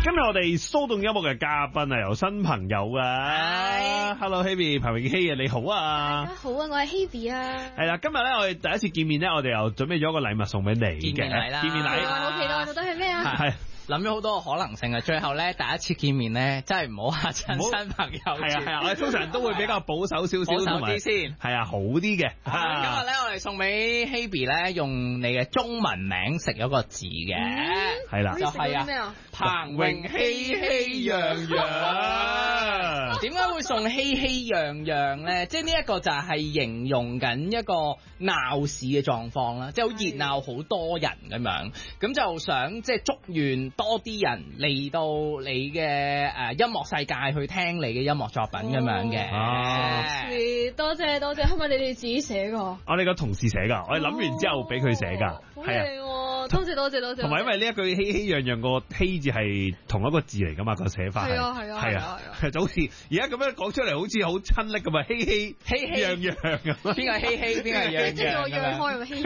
今日我哋騷動音樂嘅嘉賓啊，有新朋友啊 ，Hello Hebe 彭詠希啊，你好啊， 大家好啊，我係 Hebe 啊。 係啦，今日咧我哋第一次見面咧，我哋又準備咗一個禮物送俾你嘅， 見面禮啦， 見面禮， 好期待，到底係咩啊？ 係。 諗咗好多可能性啊！最後咧，第一次見面咧，真係唔好嚇親新朋友。 係啊，我哋通常都會比較保守少少， 保守啲先。 係啊，好啲嘅。 今日咧，我哋送俾 Hebe 咧，用你嘅中文名食咗個字嘅， 係啦， 就係啊，彭詠希希洋洋。點解會送希希洋洋咧？即係呢一個就係形容緊一個鬧市嘅狀況啦，即係好熱鬧，好多人咁樣，咁就想即係祝願多啲人嚟到你嘅音樂世界去聽你嘅音樂作品咁樣嘅。 多謝，係咪你哋自己寫㗎？ 我哋個同事寫㗎，我哋諗完之後俾佢寫㗎。 好靚喎！多謝。 同埋因為呢一句希希洋洋個希字係同一個字嚟㗎嘛，個寫法係啊，就好似而家咁樣講出嚟，好似好親昵咁啊，希希洋洋咁。 邊個希希？邊個洋洋？ 即係我讓開希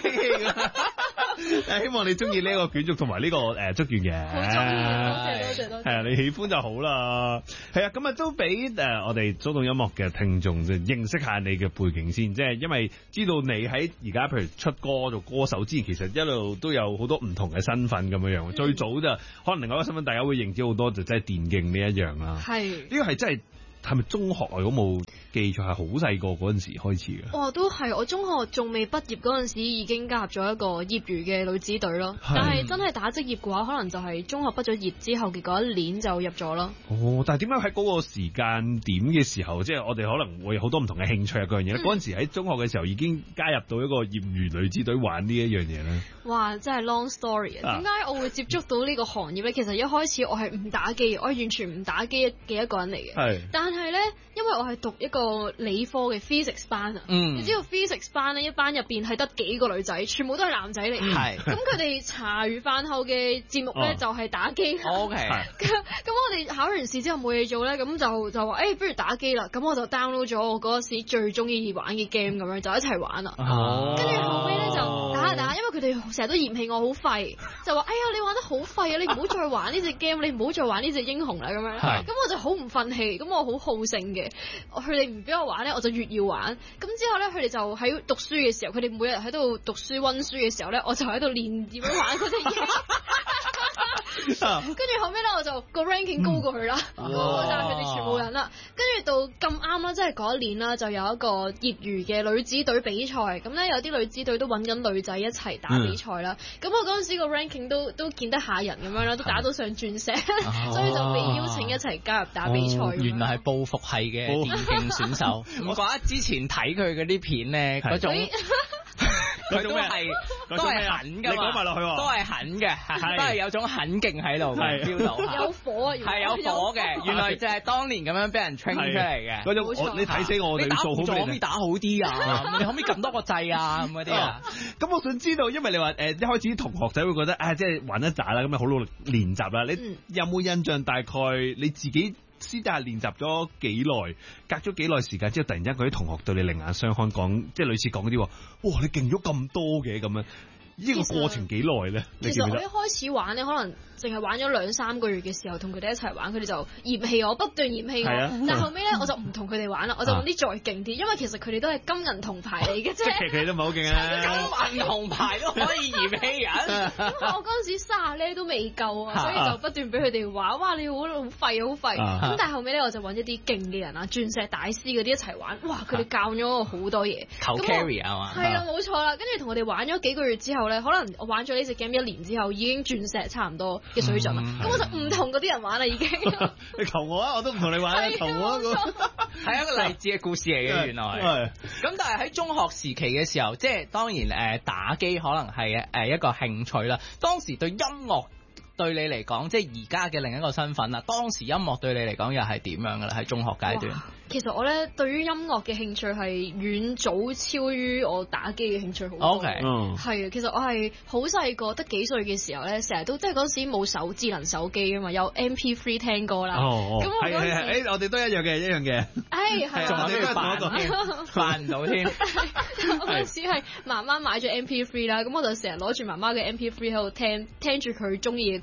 希。 希望你中意呢個卷軸同埋呢個祝願嘅。 好中意，多謝。 係啊，你喜歡就好啦。係啊，咁啊都俾我哋騷動音樂嘅聽眾認識下你嘅背景先，即係因為知道你喺而家譬如出歌做歌手之前，其實一路都有好多唔同嘅身份咁樣樣。最早就可能另外一個身份，大家會認知好多就真係電競呢一樣啦。係呢個係真係。係咪中學啊？如果冇記錯，係好細個嗰陣時開始嘅。 哦，都係，我中學仲未畢業嗰陣時已經加入咗一個業餘嘅女子隊咯。但係真係打職業嘅話，可能就係中學畢咗業之後嘅嗰一年就入咗咯。 哦，但係點解喺嗰個時間點嘅時候，即係我哋可能會有好多唔同嘅興趣啊嗰樣嘢咧？嗰陣時喺中學嘅時候已經加入到一個業餘女子隊玩呢一樣嘢咧。 哇，真係 long story 啊！點解我會接觸到呢個行業咧？其實一開始我係唔打機，我係完全唔打機嘅一個人嚟嘅。係，但係咧，因為我係讀一個理科嘅 physics 班啊，你知道 physics 班咧，一班入邊係得幾個女仔，全部都係男仔嚟嘅。係，咁佢哋茶餘飯後嘅節目咧就係打機。OK，咁我哋考完試之後冇嘢做咧，咁就話不如打機啦。咁我就 download 咗我嗰時最中意玩嘅 game 咁樣，就一齊玩啦。跟住後尾咧就打，因為佢哋成日都嫌棄我好廢，就話你玩得好廢啊，你唔好再玩呢隻 game，你唔好再玩呢隻英雄啦咁樣。咁我就好唔忿氣，咁我好好勝嘅，佢哋唔俾我玩咧，我就越要玩。咁之後咧，佢哋就喺讀書嘅時候，佢哋每日喺度讀書溫書嘅時候咧，我就喺度練點樣玩嗰隻嘢。跟住後尾咧，我就個 ranking 高過佢啦，高過晒佢哋全部人啦。跟住到咁啱啦，即係嗰一年啦，就有一個業餘嘅女子隊比賽。咁咧有啲女子隊都揾緊女仔一齊打比賽啦。咁我嗰陣時個 ranking 都見得下人咁樣啦，都打到上鑽石，所以就被邀請一齊加入打比賽。 原來係報復系嘅電競選手。唔怪得之前睇佢嗰啲片咧，嗰種。佢都係狠噶嘛，你講埋落去喎，都係狠嘅，都係有種狠勁喺度嘅 feel 到， 有火啊， 係有火嘅，原來就係當年咁樣俾人 train 出嚟嘅。 嗰種你睇死我哋做好啲， 可唔可以打好啲啊？你可唔可以撳多個掣啊？咁嗰啲啊。 咁我想知道，因為你話一開始啲同學仔會覺得即係玩一紮啦，咁啊好努力練習啦。你有冇印象大概你自己私底下練習咗幾耐？隔咗幾耐時間之後，突然間嗰啲同學對你另眼相看，講即係類似講嗰啲話，哇！你勁咗咁多嘅咁樣。呢個過程幾耐咧？ 其實我一開始玩咧，可能淨係玩咗2-3個月嘅時候，同佢哋一齊玩，佢哋就嫌棄我，不斷嫌棄我。但後尾咧，我就唔同佢哋玩啦，我就揾啲再勁啲，因為其實佢哋都係金銀銅牌嚟嘅啫。 即係佢哋都唔係好勁啊！ 金銀銅牌都可以嫌棄人。 我嗰陣時30咧都未夠啊，所以就不斷俾佢哋話：哇，你好廢好廢！咁但係後尾咧，我就揾一啲勁嘅人啊，鑽石大師嗰啲一齊玩。哇！佢哋教咗我好多嘢。 求 carry 啊嘛。 係啊，冇錯啦。跟住同我哋玩咗幾個月之後咧，可能我玩咗呢隻 game 1年之後，已經鑽石差唔多嘅水準啦。咁我就唔同嗰啲人玩啦，已經。 你求我啊，我都唔同你玩。求我啊， 係一個勵志嘅故事嚟嘅，原來。咁但係喺中學時期嘅時候，即係當然打機可能係一個興趣啦。當時對音樂對你嚟講，即係而家嘅另一個身份啦。當時音樂對你嚟講又係點樣㗎啦？喺中學階段。 其實我咧對於音樂嘅興趣係遠早超於我打機嘅興趣好多。 OK， 係啊，其實我係好細個，得幾歲嘅時候咧，成日都即係嗰時冇智能手機啊嘛，有 MP3 聽歌啦。咁我嗰時我哋都一樣嘅。 係仲有扮唔到添。 我嗰時係媽媽買咗 MP3 啦，咁我就成日攞住媽媽嘅 MP3 喺度聽住佢中意嘅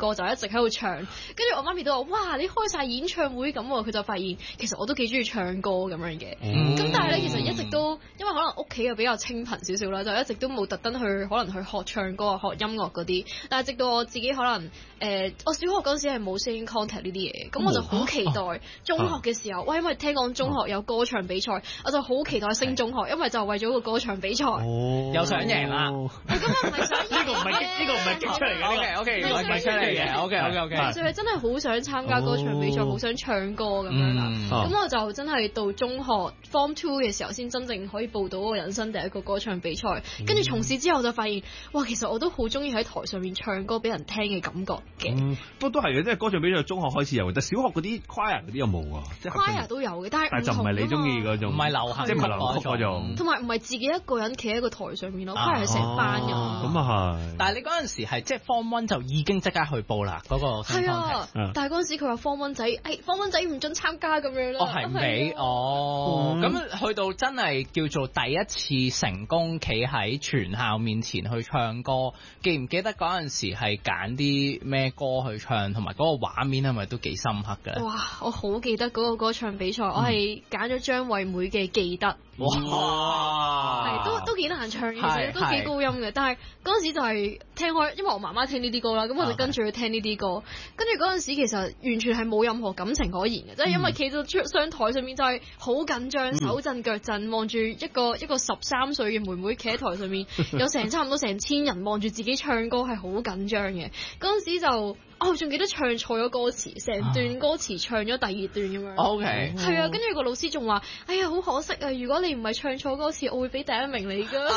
歌，就一直喺度唱。跟住我媽咪都話：哇，你開晒演唱會咁喎！佢就發現其實我都幾中意唱歌咁樣嘅。咁但係咧，其實一直都因為可能屋企又比較清貧少少啦，就一直都冇特登去可能去學唱歌、學音樂嗰啲。但係直到我自己可能我小學嗰陣時係冇 singing contest 呢啲嘢，咁我就好期待中學嘅時候，因為聽講中學有歌唱比賽，我就好期待升中學，因為就為咗個歌唱比賽。 又想贏啦！ 咁啊唔係想贏， 呢個唔係激出嚟嘅。 OK，呢個唔係激出嚟嘅。OK。 就係真係好想參加歌唱比賽，好想唱歌咁樣啦。咁我就真係到中學 Form 2嘅時候，先真正可以報到我人生第一個歌唱比賽。跟住從此之後就發現，哇，其實我都好中意喺台上面唱歌俾人聽嘅感覺嘅。 不過都係嘅，即係歌唱比賽中學開始有，但小學嗰啲 choir 嗰啲有冇啊？即係 choir 都有嘅，但係就唔係你中意嗰種， 唔係流行， 即係唔係流行曲嗰種。 同埋唔係自己一個人企喺個台上面咯，choir 係成班人。 咁啊係。 但係你嗰陣時係即係 Form 1就已經即刻去報啦，嗰個係啊。但係嗰陣時佢話 Form 1仔，Form 1仔唔准參加咁樣咯。 係唔俾？咁去到真係叫做第一次成功企喺全校面前去唱歌，記唔記得嗰陣時係揀啲咩歌去唱，同埋嗰個畫面係咪都幾深刻嘅？ 哇！我好記得嗰個歌唱比賽，我係揀咗張惠妹嘅《記得》。 哇！ 係都幾難唱嘅，其實都幾高音嘅。但係嗰陣時就係聽開，因為我媽媽聽呢啲歌啦，咁我就跟住去聽呢啲歌。跟住嗰陣時其實完全係冇任何感情可言嘅，即係因為企到上台上面就係好緊張，手震腳震，望住一個13歲嘅妹妹企喺台上面，有差唔多成千人望住自己唱歌，係好緊張嘅。嗰陣時就仲記得唱錯咗歌詞，成段歌詞唱咗第二段咁樣。 OK， 係啊，跟住個老師仲話：哎呀，好可惜啊！如果你唔係唱錯歌詞，我會俾第一名你㗎。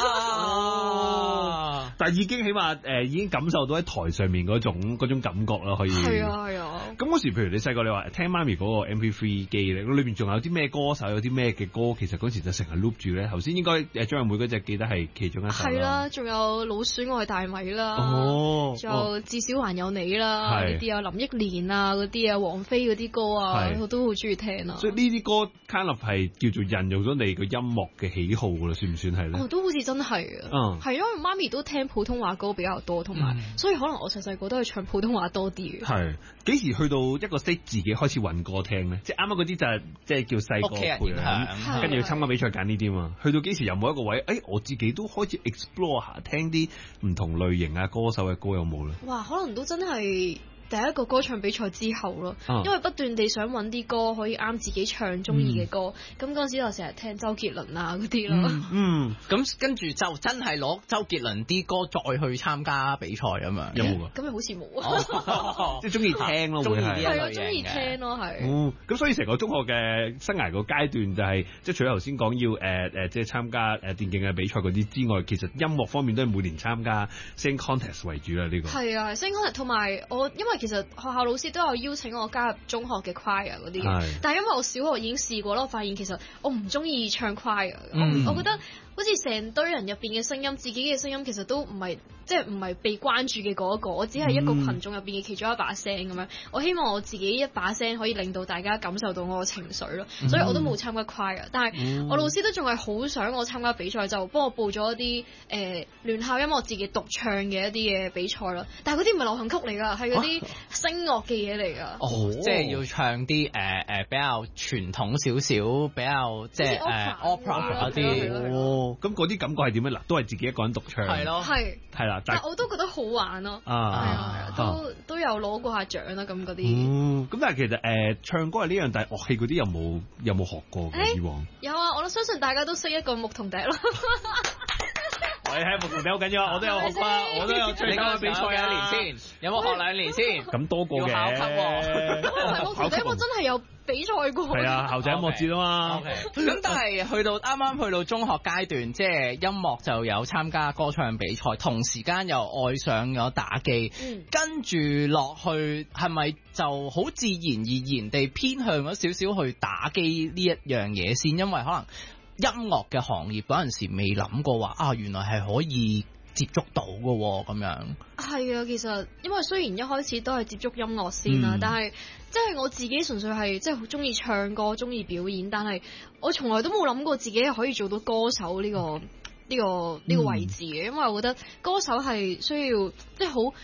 但係已經起碼已經感受到喺台上面嗰種感覺啦，可以。 係啊。 咁嗰時，譬如你細個你話聽媽咪嗰個 MP3 機咧，裏面仲有啲咩歌手，有啲咩嘅歌，其實嗰時就成日 loop 住咧。頭先應該張惠妹嗰隻記得係其中一首。係啦， 仲有老鼠愛大米啦，仲有至少還有你啦，呢啲啊林憶蓮啊嗰啲啊王菲嗰啲歌啊，我都好中意聽啊。 所以呢啲歌 kind of 係叫做印用咗你個音樂嘅喜好㗎啦，算唔算係咧？ 都好似真係啊。係因為媽咪都聽普通話歌比較多，同埋所以可能我細個都係唱普通話多啲嘅。係幾時去到一個 stage 自己開始揾歌聽咧？即係啱啱嗰啲就係即係叫細個培養，跟住參加比賽揀呢啲嘛。去到幾時有冇一個位？我自己都開始 explore 下，聽啲唔同類型啊歌手嘅歌有冇咧？ 哇，可能都真係第一個歌唱比賽之後咯，因為不斷地想揾啲歌可以啱自己唱中意嘅歌，咁嗰陣時就成日聽周杰倫啊嗰啲咯。 咁跟住就真係攞周杰倫啲歌再去參加比賽咁樣， 有冇㗎？ 咁又好似冇啊， 即係中意聽咯，會係中意聽咯，係。 咁所以成個中學嘅生涯個階段就係即係除咗頭先講要即係參加電競嘅比賽嗰啲之外，其實音樂方面都係每年參加 sing contest 為主啦。呢個係啊 sing contest 同埋我因為其實學校老師都有邀請我加入中學嘅 choir 嗰啲嘅，但係因為我小學已經試過啦，我發現其實我唔中意唱 choir，我覺得好似成堆人入邊嘅聲音，自己嘅聲音其實都唔係即係唔係被關注嘅嗰一個，我只係一個群眾入邊嘅其中一把聲咁樣。我希望我自己一把聲可以令到大家感受到我嘅情緒咯，所以我都冇參加 choir。但係我老師都仲係好想我參加比賽，就幫我報咗一啲聯校音樂自己獨唱嘅一啲嘅比賽咯。但係嗰啲唔係流行曲嚟㗎，係嗰啲聲樂嘅嘢嚟㗎。 即係要唱啲比較傳統少少，比較即係opera 嗰啲。 咁嗰啲感覺係點樣？嗱，都係自己一個人獨唱。 係咯， 係啦， 但我都覺得好玩咯。係啊，都有攞過下獎啦，咁嗰啲。 咁但係其實唱歌係呢樣，但係樂器嗰啲有冇學過以往？ 有啊，我相信大家都識一個牧童笛咯。 你睇牧童笛好緊要，我都有學過，我都有參加比賽 1年先，有冇學2年先？ 咁多個嘅。 要考級喎。 牧童笛我真係有比賽過。 係啊，校際音樂節啊嘛。 咁但係啱啱去到中學階段，即係音樂就有參加歌唱比賽，同時間又愛上咗打機，跟住落去係咪就好自然而然地偏向咗少少去打機呢一樣嘢先？因為可能音樂嘅行業嗰陣時未諗過話原來係可以接觸到嘅喎，咁樣。 係啊，其實因為雖然一開始都係接觸音樂先啦，但係即係我自己純粹係即係好中意唱歌、中意表演，但係我從來都冇諗過自己係可以做到歌手呢個位置嘅，因為我覺得歌手係需要即係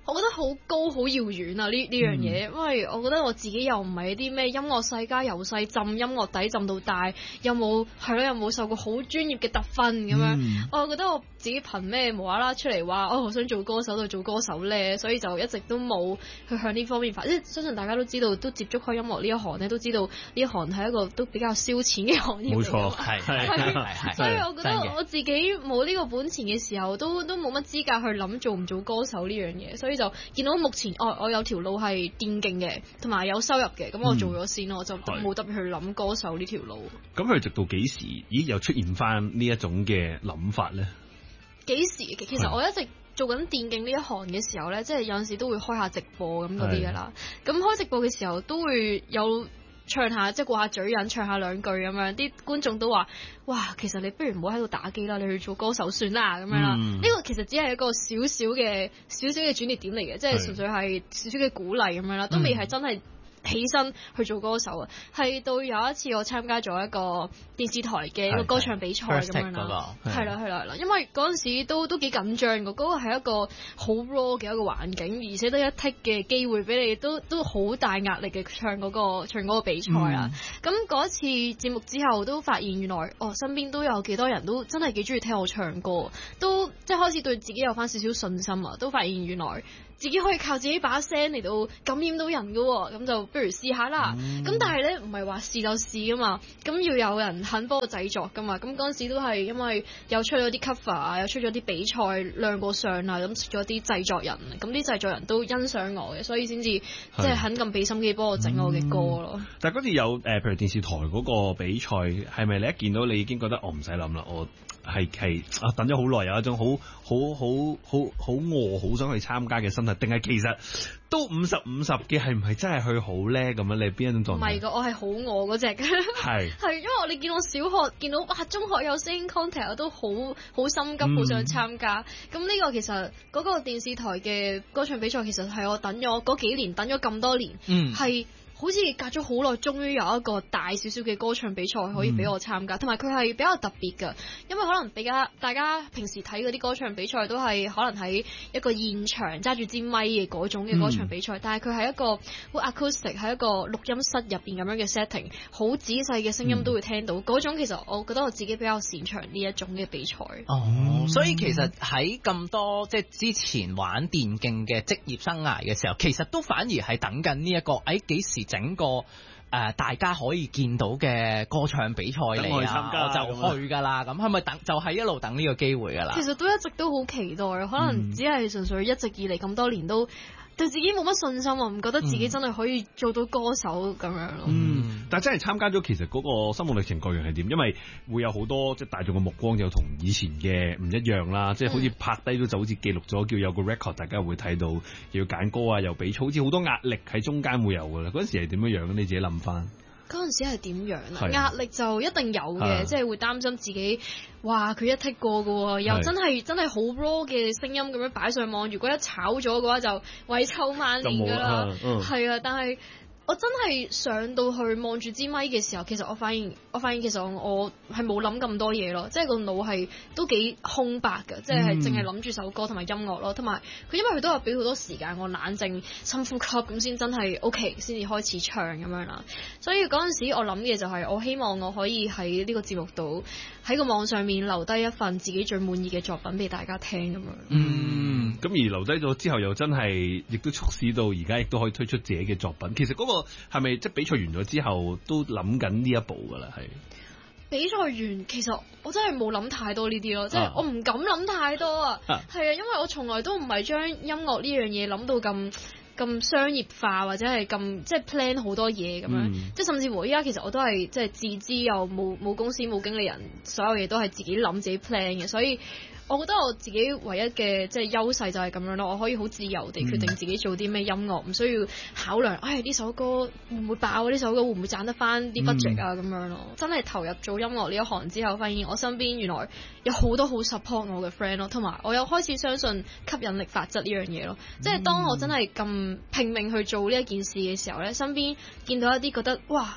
我覺得好高好遙遠啊呢樣嘢，因為我覺得我自己又唔係一啲咩音樂世家，由細浸音樂底浸到大，又冇受過好專業嘅特訓咁樣。我覺得我自己憑咩無啦啦出嚟話我想做歌手就做歌手咧，所以就一直都冇去向呢方面發展。即係相信大家都知道，都接觸開音樂呢一行咧，都知道呢一行係一個都比較燒錢嘅行業。 冇錯， 係。所以我覺得我自己冇呢個本錢嘅時候，都冇乜資格去諗做唔做歌手呢樣嘢，所以就見到目前我有條路係電競嘅，同埋有收入嘅，咁我做咗先咯，我就冇特別去諗歌手呢條路。 咁佢直到幾時？咦，又出現翻呢一種嘅諗法咧？幾時？其實我一直做緊電競呢一行嘅時候咧，即係有陣時都會開下直播咁嗰啲噶啦。咁開直播嘅時候都會有唱下，即係過下嘴癮，唱下兩句咁樣。啲觀眾都話：哇，其實你不如唔好喺度打機啦，你去做歌手算啦咁樣啦。呢個其實只係一個少少嘅轉捩點嚟嘅，即係純粹係少少嘅鼓勵咁樣啦，都未係真係起身去做歌手啊。係到有一次我參加咗一個電視台嘅一個歌唱比賽咁樣啦，係啦，因為嗰陣時都幾緊張嘅，嗰個係一個好 raw 嘅一個環境，而且得一剔嘅機會俾你，都好大壓力嘅唱嗰個比賽啦。咁嗰次節目之後都發現原來身邊都有幾多人都真係幾中意聽我唱歌，都即係開始對自己有翻少少信心啊，都發現原來自己可以靠自己把聲嚟到感染到人㗎喎，咁就不如試下啦。咁但係咧唔係話試就試㗎嘛，咁要有人肯幫我製作㗎嘛。咁嗰陣時都係因為又出咗啲 cover 啊，又出咗啲比賽亮過相啊，咁出咗啲製作人，咁啲製作人都欣賞我嘅，所以先至即係肯咁俾心機幫我整我嘅歌咯。 但係嗰次有譬如電視台嗰個比賽，係咪你一見到你已經覺得我唔使諗啦，我係等咗好耐，有一種好餓，好想去參加嘅心態，定係其實都50-50嘅，係唔係真係去好咧？咁樣你邊一種狀態？唔係㗎，我係好餓嗰隻嘅。係因為你見我小學見到中學有 singing contest，我都好心急，好想參加。咁呢個其實嗰個電視台嘅歌唱比賽，其實係我等咗嗰幾年，等咗咁多年，係好似隔咗好耐，終於有一個大少少嘅歌唱比賽可以俾我參加，同埋佢係比較特別㗎，因為可能大家平時睇嗰啲歌唱比賽都係可能喺一個現場揸住支咪嘅嗰種嘅歌唱比賽，但係佢係一個好 acoustic， 係一個錄音室入邊咁樣嘅 setting， 好仔細嘅聲音都會聽到，嗰種其實我覺得我自己比較擅長呢一種嘅比賽。 所以其實喺咁多即係之前玩電競嘅職業生涯嘅時候，其實都反而係等緊呢一個幾時整個大家可以見到嘅歌唱比賽嚟啊，我就去㗎啦。咁係咪就係一路等呢個機會㗎啦？ 其實都一直都好期待，可能只係純粹一直以嚟咁多年都對自己冇乜信心啊，唔覺得自己真係可以做到歌手咁樣咯。 但係真係參加咗，其實嗰個心路歷程各樣係點？因為會有好多即係大眾嘅目光就同以前嘅唔一樣啦，即係好似拍低咗就好似記錄咗，叫有個 record， 大家會睇到要揀歌啊，又比賽，好似好多壓力喺中間會有㗎啦。嗰陣時係點樣？你自己諗翻。 嗰陣時係點樣啊？壓力就一定有嘅，即係會擔心自己，哇佢一剔過嘅喎，又真係好 raw 嘅聲音咁樣擺上網，如果一炒咗嘅話就遺臭萬年㗎啦。係啊，但係我真係上到去望住支咪嘅時候，其實我發現其實我係冇諗咁多嘢咯，即係個腦係都幾空白嘅，即係淨係諗住首歌同埋音樂咯，同埋佢因為佢都有俾好多時間我冷靜深呼吸咁先真係 OK 先至開始唱咁樣啦。所以嗰陣時我諗嘅就係我希望我可以喺呢個節目度喺個網上面留低一份自己最滿意嘅作品俾大家聽咁樣。 咁而留低咗之後又真係亦都促使到而家亦都可以推出自己嘅作品。其實嗰個係咪即係比賽完咗之後都諗緊呢一步㗎啦？係比賽完，其實我真係冇諗太多呢啲咯，即係我唔敢諗太多啊。係啊，因為我從來都唔係將音樂呢樣嘢諗到咁商業化或者係咁即係 plan 好多嘢咁樣，即係甚至乎依家其實我都係即係自資又冇公司冇經理人，所有嘢都係自己諗自己 plan 嘅，所以我覺得我自己唯一嘅即係優勢就係咁樣咯，我可以好自由地決定自己做啲咩音樂，唔需要考量呢首歌會唔會爆啊，呢首歌會唔會賺得翻啲 budget 啊咁樣咯。真係投入做音樂呢一行之後，發現我身邊原來有好多好 support 我嘅 friend 咯，同埋我又開始相信吸引力法則呢樣嘢咯。即係當我真係咁拼命去做呢一件事嘅時候咧，身邊見到一啲覺得哇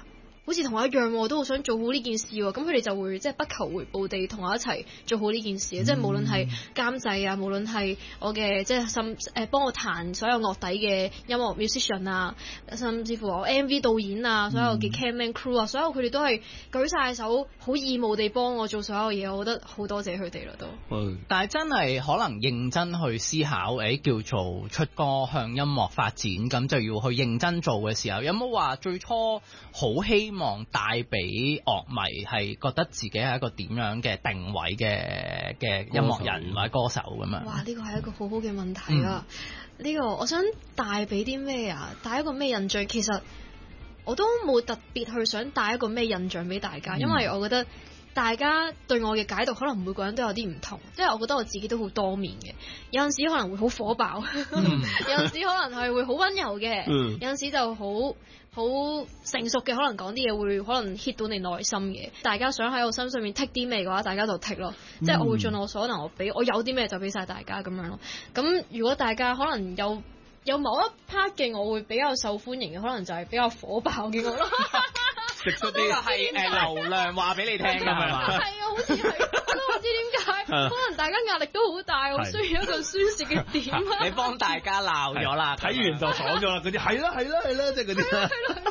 好似同我一樣喎，都好想做好呢件事喎，咁佢哋就會即係不求回報地同我一齊做好呢件事，即係無論係監製啊，無論係我嘅即係幫我彈所有樂底嘅音樂 musician 啊，甚至乎我 MV 導演啊，所有嘅 cameraman crew 啊，所有佢哋都係舉晒手，好義務地幫我做所有嘢，我覺得好多謝佢哋啦都。 但係真係可能認真去思考，叫做出歌向音樂發展，咁就要去認真做嘅時候，有冇話最初好希望帶俾樂迷係覺得自己係一個點樣嘅定位嘅音樂人或者歌手咁樣？ 哇！呢個係一個好好嘅問題啊！呢個我想帶俾啲咩啊？帶一個咩印象？其實我都冇特別去想帶一個咩印象俾大家，因為我覺得大家對我嘅解讀可能每個人都有啲唔同，即係我覺得我自己都好多面嘅，有陣時可能會好火爆，有陣時可能係會好溫柔嘅，有陣時就好成熟嘅，可能講啲嘢會可能 hit 到你內心嘅。大家想喺我身上面剔啲咩嘅話，大家就剔咯，即係我會盡我所能，我有啲咩就俾晒大家咁樣咯。咁如果大家可能有某一 part 嘅我會比較受歡迎嘅，可能就係比較火爆嘅我咯。 食出啲係流量話俾你聽㗎嘛？ 係啊，好似係，我都唔知點解，可能大家壓力都好大，我需要一個宣泄嘅點啊。 你幫大家鬧咗啦， 睇完就爽咗啦，嗰啲係啦，即係嗰啲。